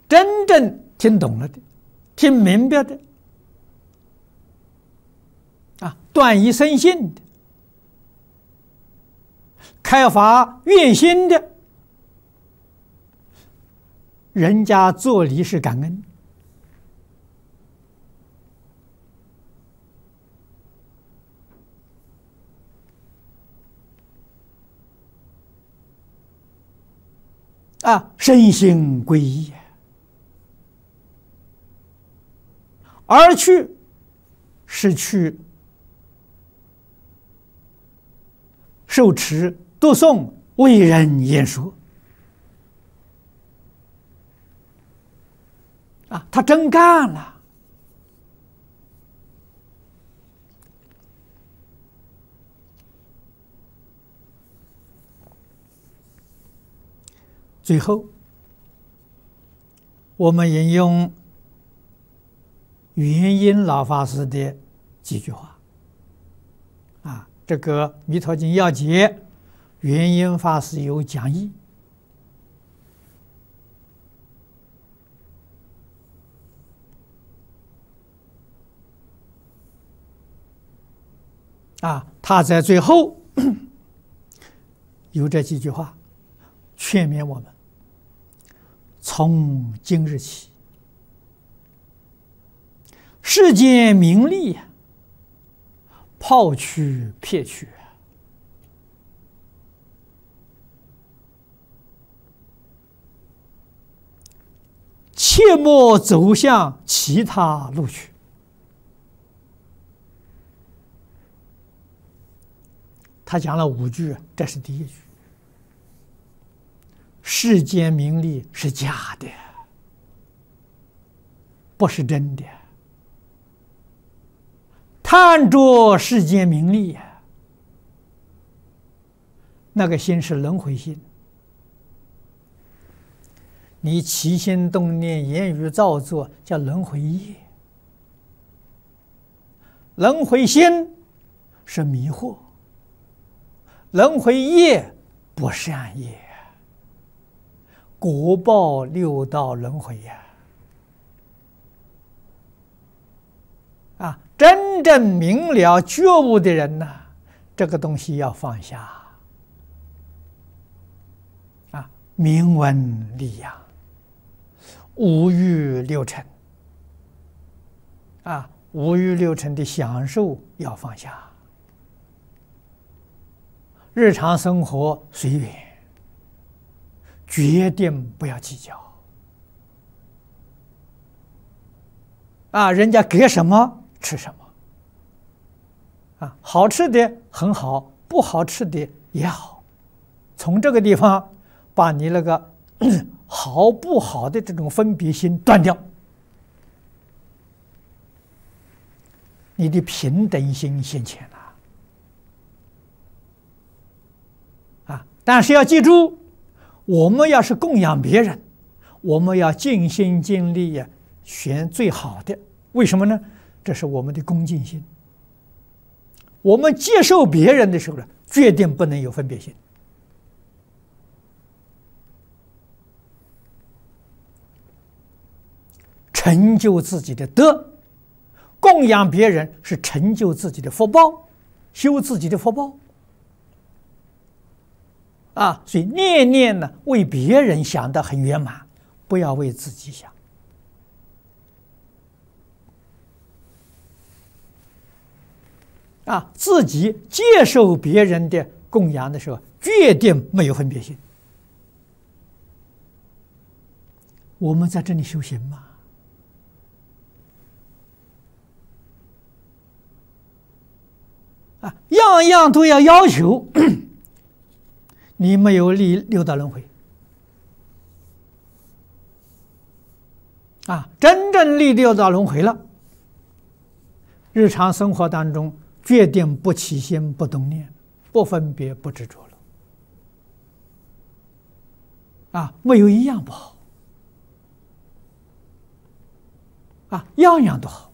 真正听懂了的，听明白的，断疑生信的，开发愿心的，人家做礼是感恩。身心归一，而去是去受持读诵为人言说他真干了。最后，我们引用元音老法师的几句话。这个《弥陀经要解》，元音法师有讲义。他在最后有这几句话，劝勉我们：从今日起，世间名利抛去撇去，切莫走向其他路去。他讲了5句，这是第1句。世间名利是假的，不是真的。贪着世间名利，那个心是轮回心。你起心动念、言语造作，叫轮回业。轮回心是迷惑，轮回业不善业，果报6道轮回呀！真正明了觉悟的人呢，这个东西要放下。明文利养，五欲六尘。五欲六尘的享受要放下，日常生活随缘，决定不要计较。人家给什么吃什么，好吃的很好，不好吃的也好，从这个地方把你那个好不好的这种分别心断掉，你的平等心现前了。但是要记住，我们要是供养别人，我们要尽心尽力呀，选最好的。为什么呢？这是我们的恭敬心。我们接受别人的时候呢，决定不能有分别心。成就自己的德，供养别人是成就自己的福报，修自己的福报。所以念念呢，为别人想得很圆满，不要为自己想。自己接受别人的供养的时候，决定没有分别心。我们在这里修行嘛，样样都要求，你没有立6道轮回。真正立6道轮回了，日常生活当中决定不起心不动念，不分别不执着了。没有一样不好，样样都好。